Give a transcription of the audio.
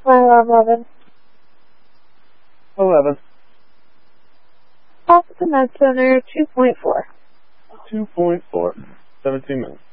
Alarm 11. 11. Off the med center, 2.4. 2.4. 17 minutes.